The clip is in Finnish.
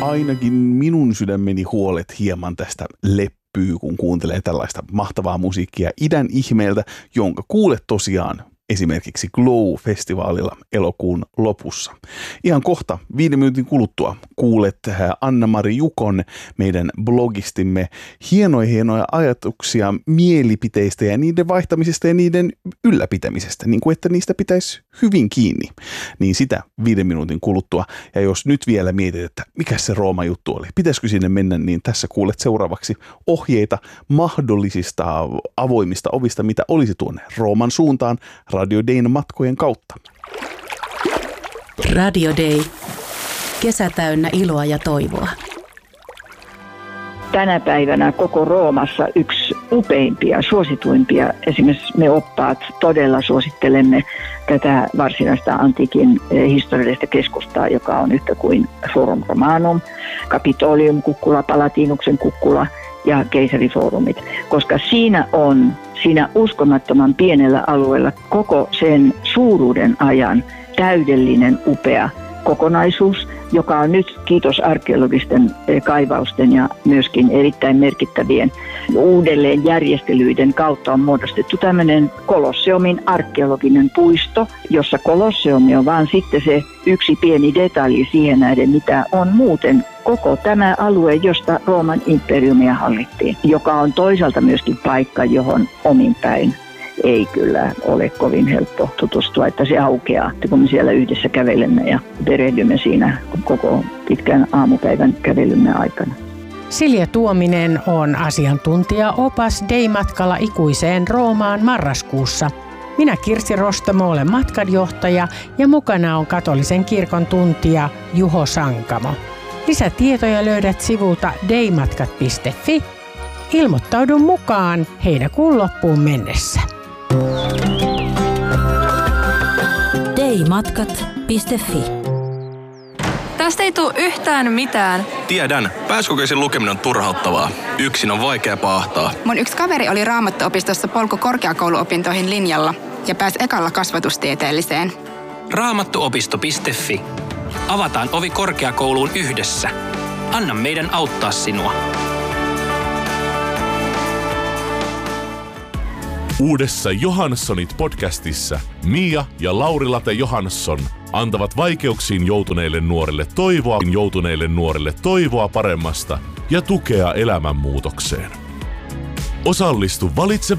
ainakin minun sydämeni huolet hieman tästä leppyy, kun kuuntelee tällaista mahtavaa musiikkia idän ihmeeltä, jonka kuulet tosiaan esimerkiksi Glow-festivaalilla elokuun lopussa. Ihan kohta 5 minuutin kuluttua kuulet Anna-Mari Jukon, meidän blogistimme, hienoja ajatuksia mielipiteistä ja niiden vaihtamisesta ja niiden ylläpitämisestä, niin kuin että niistä pitäisi hyvin kiinni. Niin sitä 5 minuutin kuluttua. Ja jos nyt vielä mietit, että mikä se Rooma-juttu oli, pitäisikö sinne mennä, niin tässä kuulet seuraavaksi ohjeita mahdollisista avoimista ovista, mitä olisi tuonne Rooman suuntaan Radio Dayn matkojen kautta. Radio Day. Kesä täynnä iloa ja toivoa. Tänä päivänä koko Roomassa yksi upeimpia, suosituimpia. Esimerkiksi me oppaat todella suosittelemme tätä varsinaista antiikin historiallista keskustaa, joka on yhtä kuin Forum Romanum, Capitolium kukkula, Palatinuksen kukkula ja keisarifoorumit, koska siinä uskomattoman pienellä alueella koko sen suuruuden ajan täydellinen upea kokonaisuus, joka on nyt kiitos arkeologisten kaivausten ja myöskin erittäin merkittävien uudelleenjärjestelyiden kautta on muodostettu tämmöinen Kolosseumin arkeologinen puisto, jossa Kolosseumi on vaan sitten se yksi pieni detalji siihen nähden, mitä on muuten koko tämä alue, josta Rooman imperiumia hallittiin, joka on toisaalta myöskin paikka, johon omin päin ei kyllä ole kovin helppo tutustua, että se aukeaa, kun me siellä yhdessä kävelemme ja perehdymme siinä koko pitkän aamupäivän kävelymme aikana. Silja Tuominen on asiantuntija-opas Day-matkalla ikuiseen Roomaan marraskuussa. Minä Kirsi Rostamo olen matkanjohtaja ja mukana on katolisen kirkon tuntija Juho Sankamo. Lisätietoja löydät sivulta daymatkat.fi. Ilmoittaudu mukaan heinäkuun loppuun mennessä. daymatkat.fi. Tästä ei tule yhtään mitään. Tiedän. Pääsykokeisen lukeminen on turhauttavaa. Yksin on vaikea paahtaa. Mun yksi kaveri oli Raamattuopistossa polku korkeakouluopintoihin linjalla ja pääsi ekalla kasvatustieteelliseen. Raamattuopisto.fi. Avataan ovi korkeakouluun yhdessä. Anna meidän auttaa sinua. Uudessa Johanssonit podcastissa Mia ja Lauri-Late Johansson antavat vaikeuksiin joutuneille nuorille toivoa paremmasta ja tukea elämänmuutokseen. Osallistu Valitse